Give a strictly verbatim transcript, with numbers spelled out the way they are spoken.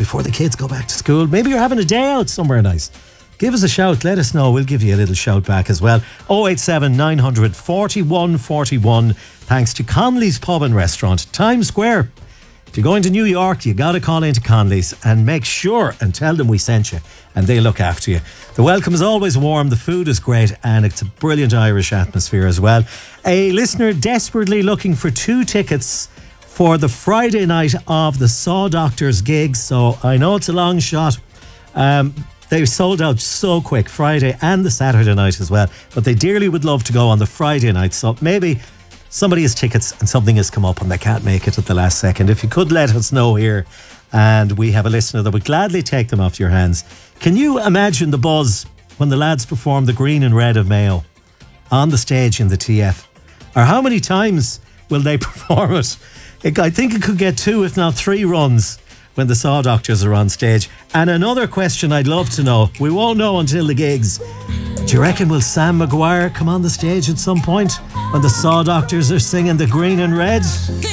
before the kids go back to school. Maybe you're having a day out somewhere nice. Give us a shout, let us know. We'll give you a little shout back as well. oh eight seven, nine hundred, forty-one forty-one. Thanks to Conley's Pub and Restaurant, Times Square. If you're going to New York, you got to call into Conley's and make sure and tell them we sent you, and they look after you. The welcome is always warm, the food is great, and it's a brilliant Irish atmosphere as well. A listener desperately looking for two tickets for the Friday night of the Saw Doctors gig, so I know it's a long shot. Um, they sold out so quick, Friday and the Saturday night as well, but they dearly would love to go on the Friday night, so maybe somebody has tickets and something has come up and they can't make it at the last second. If you could let us know here, and we have a listener that would gladly take them off your hands. Can you imagine the buzz when the lads perform the Green and Red of Mayo on the stage in the T F? Or how many times will they perform it? I think it could get two, if not three runs when the Saw Doctors are on stage. And another question I'd love to know, we won't know until the gigs. Do you reckon will Sam Maguire come on the stage at some point when the Saw Doctors are singing the Green and Red?